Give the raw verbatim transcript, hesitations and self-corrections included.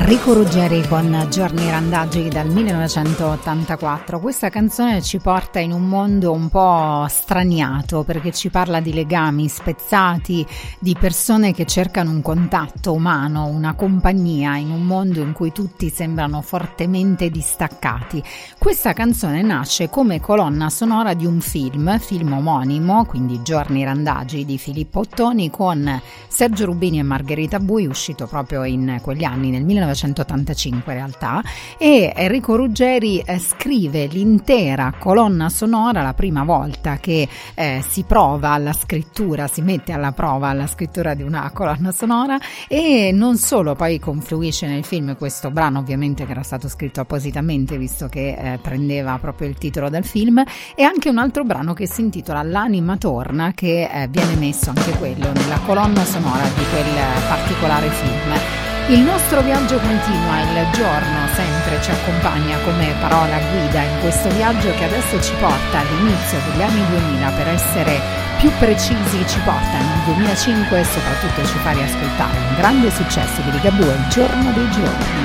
Enrico Ruggeri con Giorni Randaggi dal millenovecentottantaquattro. Questa canzone ci porta in un mondo un po' straniato, perché ci parla di legami spezzati, di persone che cercano un contatto umano, una compagnia in un mondo in cui tutti sembrano fortemente distaccati. Questa canzone nasce come colonna sonora di un film, film omonimo, quindi Giorni Randaggi di Filippo Ottoni, con Sergio Rubini e Margherita Bui, uscito proprio in quegli anni, nel millenovecentottantacinque in realtà, e Enrico Ruggeri eh, scrive l'intera colonna sonora la prima volta che eh, si prova alla scrittura, si mette alla prova alla scrittura di una colonna sonora, e non solo poi confluisce nel film questo brano, ovviamente, che era stato scritto appositamente visto che eh, prendeva proprio il titolo del film, e anche un altro brano che si intitola L'anima torna, che eh, viene messo anche quello nella colonna sonora di quel particolare film. Il nostro viaggio continua, il giorno sempre ci accompagna come parola guida in questo viaggio che adesso ci porta all'inizio degli anni duemila, per essere più precisi ci porta nel duemilacinque, e soprattutto ci fa riascoltare un grande successo di Ligabue, Il giorno dei giorni.